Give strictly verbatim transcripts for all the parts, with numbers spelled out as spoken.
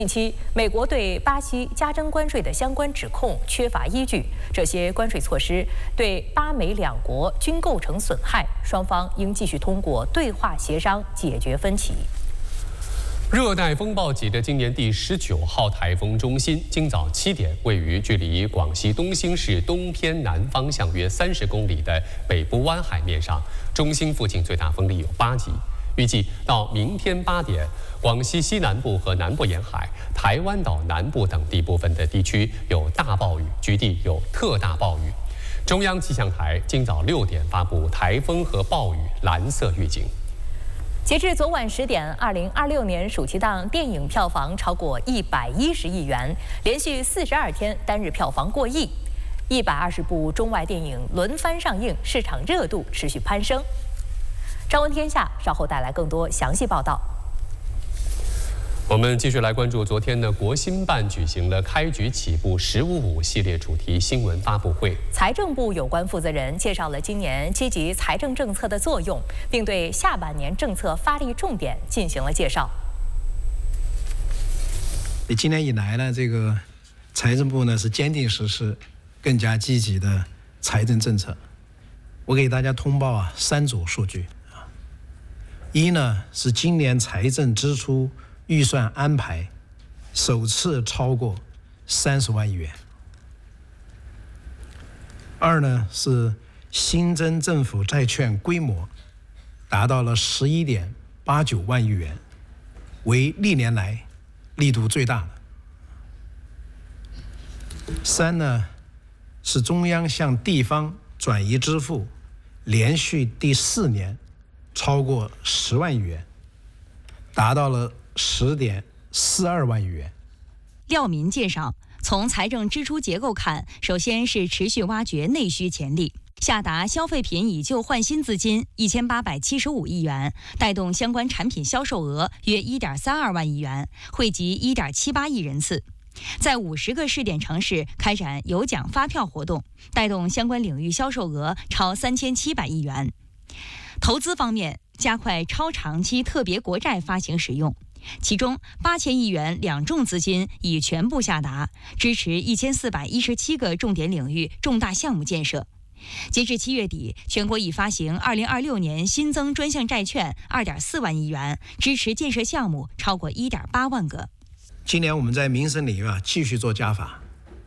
近期，美国对巴西加征关税的相关指控缺乏依据，这些关税措施对巴美两国均构成损害，双方应继续通过对话协商解决分歧。 热带风暴级的今年第十九号台风中心，今早七点位于距离广西东兴市东偏南方向约三十公里的北部湾海面上，中心附近最大风力有八级。预计到明天八点，广西西南部和南部沿海、台湾岛南部等地部分的地区有大暴雨，局地有特大暴雨。中央气象台今早六点发布台风和暴雨蓝色预警。 截至昨晚十点，二零二六年暑期档电影票房超过一百一十亿元，连续四十二天单日票房过亿，一百二十部中外电影轮番上映，市场热度持续攀升。朝闻天下稍后带来更多详细报道。 我们继续来关注昨天呢，国新办举行了开局起步“十五五”系列主题新闻发布会。 财政部有关负责人介绍了今年积极财政政策的作用，并对下半年政策发力重点进行了介绍。 今年以来呢，这个财政部呢是坚定实施更加积极的财政政策。我给大家通报啊三组数据啊，一呢是今年财政支出预算安排首次超过三十万亿元。二呢是新增政府债券规模达到了十一点八九万亿元，为历年来力度最大的。三呢是中央向地方转移支付连续第四年超过十万亿元，达到了十点四二万亿元。 廖民介绍，从财政支出结构看，首先是持续挖掘内需潜力，下达消费品以旧换新资金一千八百七十五亿元，带动相关产品销售额约一点三二万亿元，惠及一点七八亿人次。在五十个试点城市开展有奖发票活动，带动相关领域销售额超三千七百亿元。投资方面，加快超长期特别国债发行使用，其中八千亿元两重资金已全部下达，支持一千四百一十七个重点领域重大项目建设。截至七月底，全国已发行二零二六年新增专项债券二点四万亿元，支持建设项目超过一点八万个。 今年我们在民生领域啊继续做加法，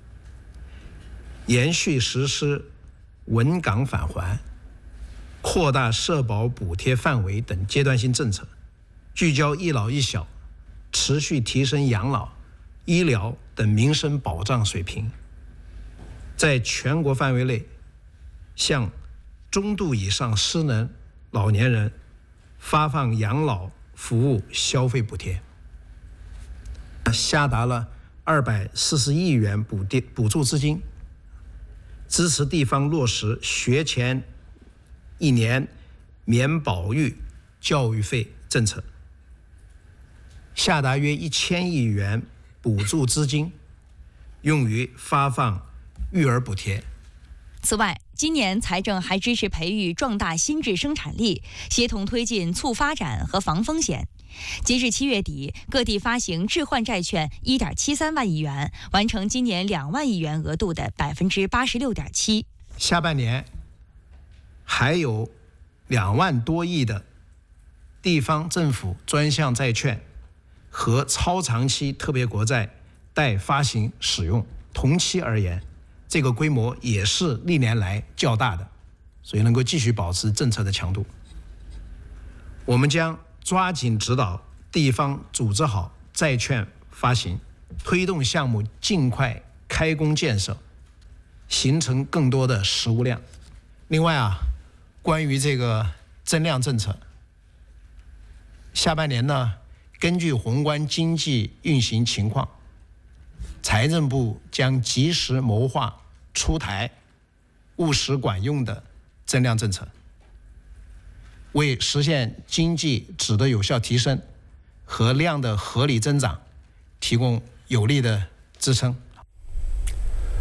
延续实施稳岗返还、扩大社保补贴范围等阶段性政策，聚焦一老一小，持续提升养老、医疗等民生保障水平，在全国范围内向中度以上失能老年人发放养老服务消费补贴，下达了二百四十亿元补贴补助资金，支持地方落实学前一年免保育教育费政策，下达约一千亿元补助资金，用于发放育儿补贴。 此外，今年财政还支持培育壮大新质生产力，协同推进促发展和防风险。截至七月底，各地发行置换债券一点七三万亿元，完成今年两万亿元额度的百分之八十六点七。 下半年还有两万多亿的地方政府专项债券和超长期特别国债待发行使用，同期而言，这个规模也是历年来较大的，所以能够继续保持政策的强度。我们将抓紧指导地方组织好债券发行，推动项目尽快开工建设，形成更多的实物量。另外啊，关于这个增量政策，下半年呢，根据宏观经济运行情况，财政部将及时谋划出台务实管用的增量政策，为实现经济质的有效提升和量的合理增长提供有力的支撑。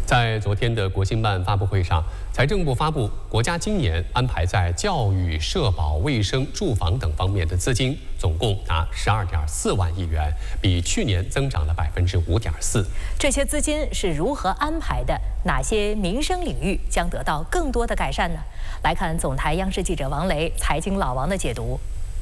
在昨天的国新办发布会上，财政部发布，国家今年安排在教育、社保、卫生、住房等方面的资金总共达十二点四万亿元，比去年增长了百分之五点四。 这些资金是如何安排的？哪些民生领域将得到更多的改善呢？来看总台央视记者王雷、财经老王的解读。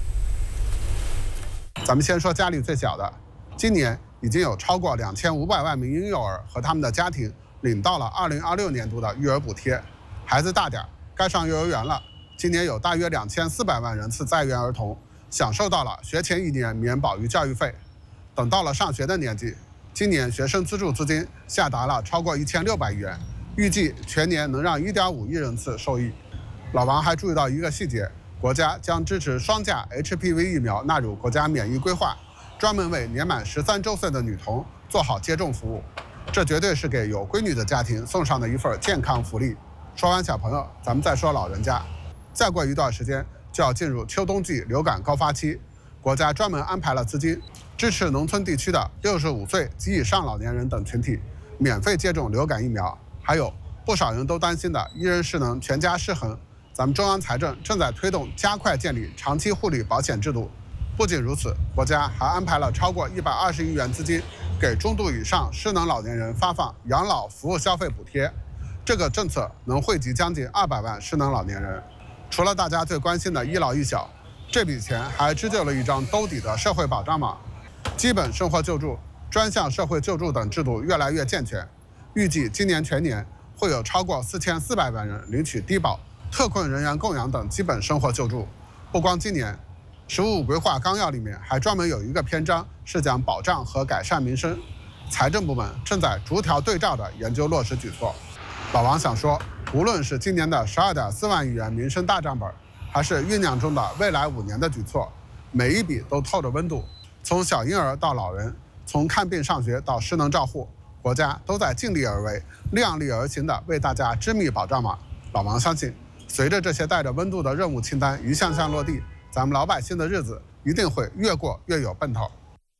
咱们先说家里最小的，今年已经有超过两千五百万名婴幼儿和他们的家庭领到了二零二六年度的育儿补贴，孩子大点儿，该上幼儿园了。今年有大约两千四百万人次在园儿童享受到了学前一年免保育教育费。等到了上学的年纪，今年学生资助资金下达了超过一千六百亿元，预计全年能让一点五亿人次受益。老王还注意到一个细节，国家将支持双价 H P V 疫苗纳入国家免疫规划，专门为年满十三周岁的女童做好接种服务。这绝对是给有闺女的家庭送上的一份健康福利。说完小朋友，咱们再说老人家。再过一段时间就要进入秋冬季流感高发期，国家专门安排了资金，支持农村地区的六十五岁及以上老年人等群体免费接种流感疫苗。还有不少人都担心的一人失能全家失衡，咱们中央财政正在推动加快建立长期护理保险制度。不仅如此，国家还安排了超过一百二十亿元资金，给中度以上失能老年人发放养老服务消费补贴。这个政策能惠及将近二百万失能老年人。除了大家最关心的一老一小，这笔钱还织就了一张兜底的社会保障网。基本生活救助、专项社会救助等制度越来越健全，预计今年全年会有超过四千四百万人领取低保、特困人员供养等基本生活救助。不光今年，“十五五”规划纲要里面还专门有一个篇章是讲保障和改善民生，财政部门正在逐条对照地研究落实举措。老王想说，无论是今年的十二点四万亿元民生大账本，还是酝酿中的未来五年的举措，每一笔都透着温度。从小婴儿到老人，从看病上学到失能照护，国家都在尽力而为、量力而行地为大家织密保障网。老王相信，随着这些带着温度的任务清单一项项落地，咱们老百姓的日子一定会越过越有奔头。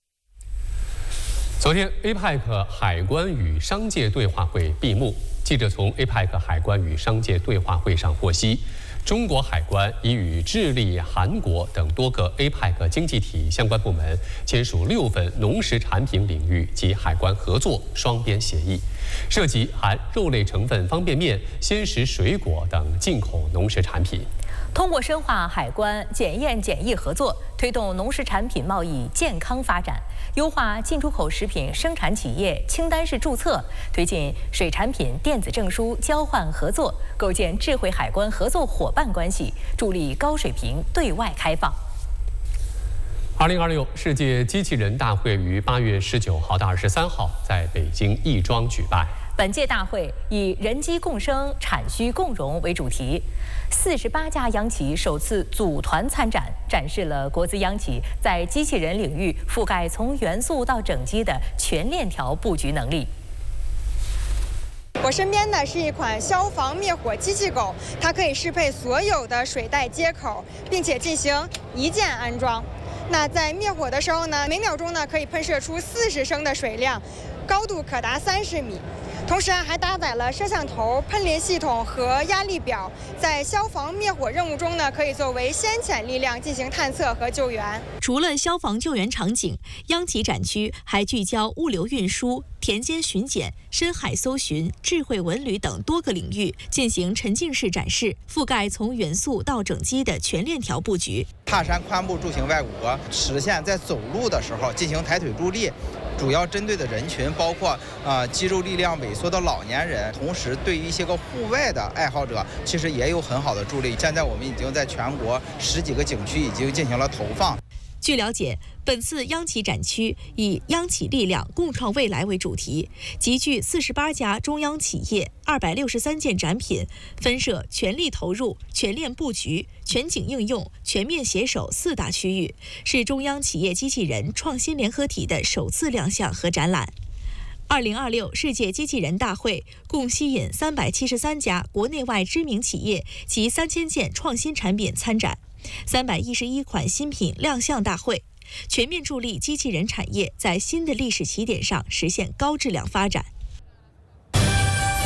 昨天 A P E C 海关与商界对话会闭幕，记者从 A P E C 海关与商界对话会上获悉，中国海关已与智利、韩国等多个 A P E C 经济体相关部门签署六份农食产品领域及海关合作双边协议，涉及含肉类成分方便面、鲜食水果等进口农食产品。 通过深化海关检验检疫合作，推动农食产品贸易健康发展，优化进出口食品生产企业清单式注册，推进水产品电子证书交换合作，构建智慧海关合作伙伴关系，助力高水平对外开放。 二零二六世界机器人大会于八月十九号到二十三号在北京亦庄举办。 本届大会以人机共生、产需共融为主题，四十八家央企首次组团参展，展示了国资央企在机器人领域覆盖从元素到整机的全链条布局能力。 我身边呢是一款消防灭火机器狗，它可以适配所有的水带接口，并且进行一键安装。那在灭火的时候呢，每秒钟呢可以喷射出四十升的水量，高度可达三十米。同时啊，还搭载了摄像头、喷淋系统和压力表，在消防灭火任务中呢，可以作为先遣力量进行探测和救援。 除了消防救援场景，央企展区还聚焦物流运输、田间巡检、深海搜寻、智慧文旅等多个领域，进行沉浸式展示，覆盖从元素到整机的全链条布局。 踏山髋部助行外骨骼，实现在走路的时候进行抬腿助力。主要针对的人群包括呃肌肉力量萎缩的老年人，同时对于一些个户外的爱好者，其实也有很好的助力。现在我们已经在全国十几个景区已经进行了投放。 据了解，本次央企展区以“央企力量，共创未来”为主题，集聚四十八家中央企业、二百六十三件展品，分设全力投入、全链布局、全景应用、全面携手四大区域，是中央企业机器人创新联合体的首次亮相和展览。二零二六世界机器人大会共吸引三百七十三家国内外知名企业及三千件创新产品参展。三百一十一款新品亮相大会，全面助力机器人产业在新的历史起点上实现高质量发展。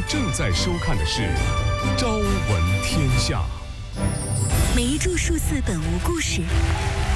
正在收看的是《朝闻天下》。 每一株数字本无故事，